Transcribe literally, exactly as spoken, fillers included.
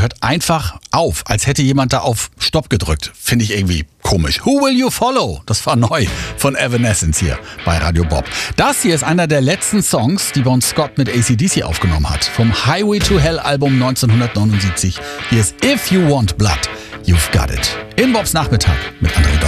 hört einfach auf, als hätte jemand da auf Stopp gedrückt. Finde ich irgendwie komisch. Who Will You Follow? Das war neu von Evanescence hier bei Radio Bob. Das hier ist einer der letzten Songs, die Bon Scott mit A C D C aufgenommen hat. Vom Highway to Hell Album neunzehnhundertneunundsiebzig. Hier ist If You Want Blood, You've Got It. In Bobs Nachmittag mit André Dom.